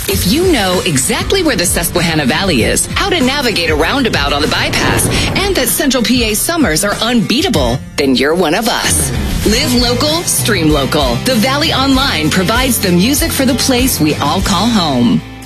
If you know exactly where the Susquehanna Valley is, how to navigate a roundabout on the bypass, and that Central PA summers are unbeatable, then you're one of us. Live local, stream local. The Valley Online provides the music for the place we all call home.